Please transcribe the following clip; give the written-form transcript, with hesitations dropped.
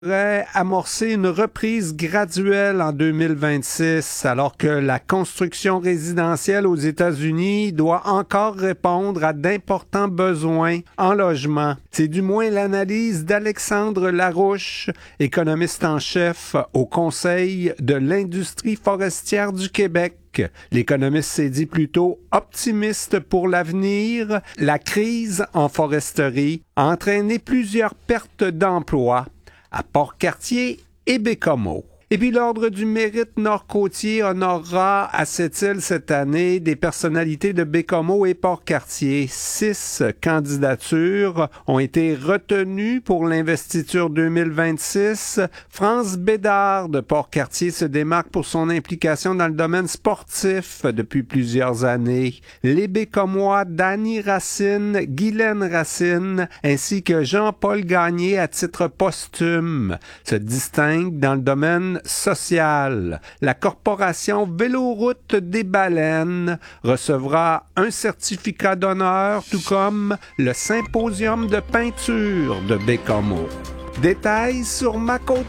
pourrait amorcer une reprise graduelle en 2026, alors que la construction résidentielle aux États-Unis doit encore répondre à d'importants besoins en logement. C'est du moins l'analyse d'Alexandre Larouche, économiste en chef au Conseil de l'industrie forestière du Québec. L'économiste s'est dit plutôt optimiste pour l'avenir. La crise en foresterie a entraîné plusieurs pertes d'emplois à Port-Cartier et Bécomo. Et puis l'Ordre du mérite nord-côtier honorera à cette île cette année des personnalités de Bécomo et Port-Cartier. 6 candidatures ont été retenues pour l'investiture 2026. France Bédard de Port-Cartier se démarque pour son implication dans le domaine sportif depuis plusieurs années. Les Bécomois Dany Racine, Guylaine Racine ainsi que Jean-Paul Gagné à titre posthume se distinguent dans le domaine social. La corporation Véloroute des Baleines recevra un certificat d'honneur, tout comme le symposium de peinture de Bécomo. Détails sur ma côte